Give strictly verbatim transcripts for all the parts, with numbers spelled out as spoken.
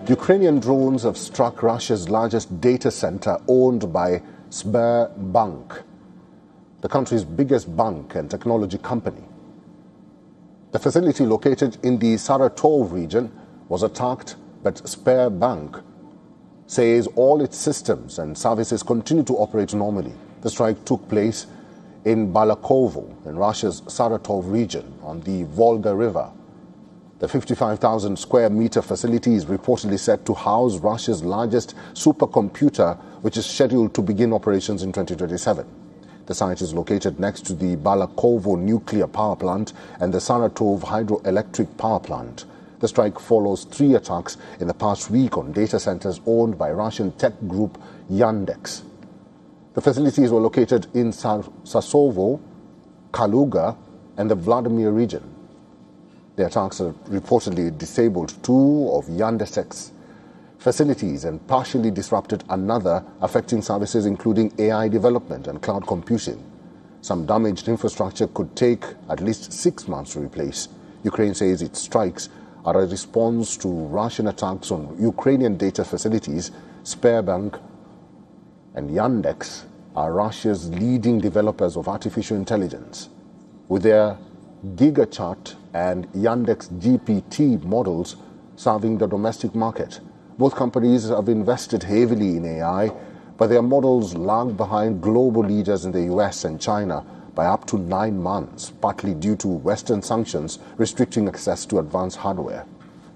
Ukrainian drones have struck Russia's largest data center owned by Sberbank, the country's biggest bank and technology company. The facility located in the Saratov region was attacked, but Sberbank says all its systems and services continue to operate normally. The strike took place in Balakovo, in Russia's Saratov region on the Volga River. The fifty-five thousand square meter facility is reportedly set to house Russia's largest supercomputer, which is scheduled to begin operations in twenty twenty-seven. The site is located next to the Balakovo nuclear power plant and the Saratov hydroelectric power plant. The strike follows three attacks in the past week on data centers owned by Russian tech group Yandex. The facilities were located in Sasovo, Kaluga, and the Vladimir region. The attacks have reportedly disabled two of Yandex's facilities and partially disrupted another, affecting services including A I development and cloud computing. Some damaged infrastructure could take at least six months to replace. Ukraine says its strikes are a response to Russian attacks on Ukrainian data facilities. Sberbank and Yandex are Russia's leading developers of artificial intelligence. With their GigaChat and Yandex G P T models serving the domestic market, both companies have invested heavily in A I, but their models lag behind global leaders in the U S and China by up to nine months, partly due to Western sanctions restricting access to advanced hardware.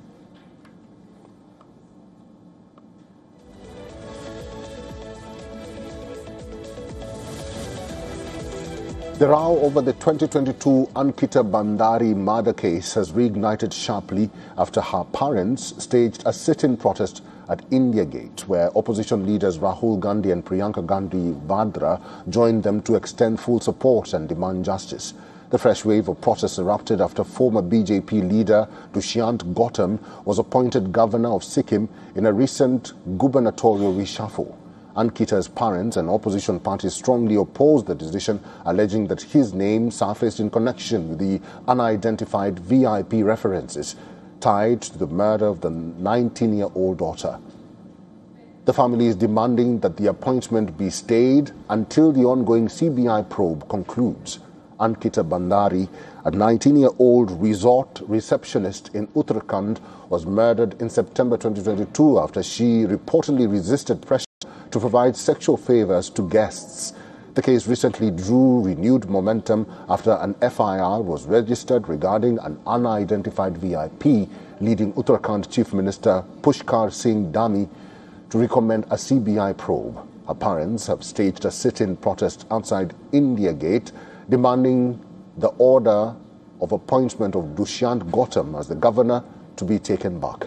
The row over the twenty twenty-two Ankita Bandari murder case has reignited sharply after her parents staged a sit-in protest at India Gate, where opposition leaders Rahul Gandhi and Priyanka Gandhi Vadra joined them to extend full support and demand justice. The fresh wave of protests erupted after former B J P leader Dushyant Gautam was appointed governor of Sikkim in a recent gubernatorial reshuffle. Ankita's parents and opposition parties strongly opposed the decision, alleging that his name surfaced in connection with the unidentified V I P references tied to the murder of the nineteen-year-old daughter. The family is demanding that the appointment be stayed until the ongoing C B I probe concludes. Ankita Bandari, a nineteen-year-old resort receptionist in Uttarakhand, was murdered in September twenty twenty-two after she reportedly resisted pressure to provide sexual favors to guests. The case recently drew renewed momentum after an F I R was registered regarding an unidentified V I P, leading Uttarakhand Chief Minister Pushkar Singh Dhami to recommend a C B I probe. Her parents have staged a sit-in protest outside India Gate, demanding the order of appointment of Dushyant Gautam as the governor to be taken back.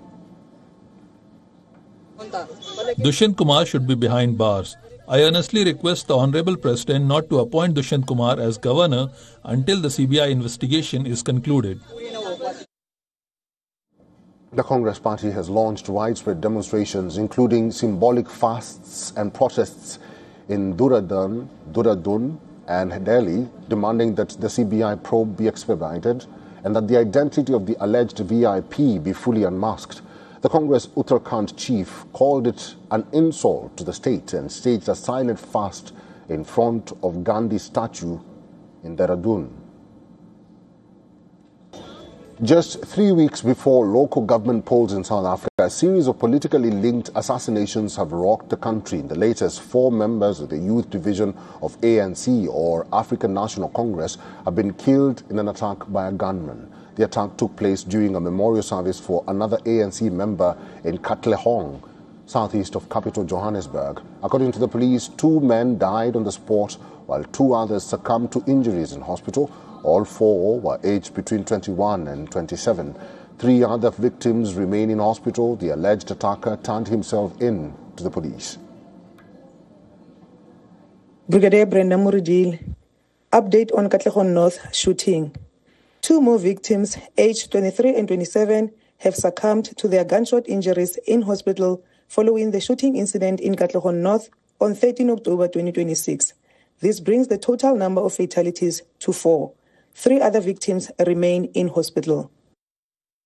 Dushyant Kumar should be behind bars. I earnestly request the Honorable President not to appoint Dushyant Kumar as governor until the C B I investigation is concluded. The Congress Party has launched widespread demonstrations, including symbolic fasts and protests in Dehradun, Dehradun and Delhi, demanding that the C B I probe be expedited and that the identity of the alleged V I P be fully unmasked. The Congress Uttarakhand chief called it an insult to the state and staged a silent fast in front of Gandhi statue in Dehradun. Just three weeks before local government polls in South Africa, a series of politically linked assassinations have rocked the country. In the latest, four members of the youth division of A N C, or African National Congress, have been killed in an attack by a gunman. The attack took place during a memorial service for another A N C member in Katlehong, southeast of capital Johannesburg. According to the police, two men died on the spot, while two others succumbed to injuries in hospital. All four were aged between twenty-one and twenty-seven. Three other victims remain in hospital. The alleged attacker turned himself in to the police. Brigadier Brenda Murujil, update on Katlehong North shooting. Two more victims, aged twenty-three and twenty-seven, have succumbed to their gunshot injuries in hospital following the shooting incident in Katlehong North on thirteenth October twenty twenty-six. This brings the total number of fatalities to four. Three other victims remain in hospital.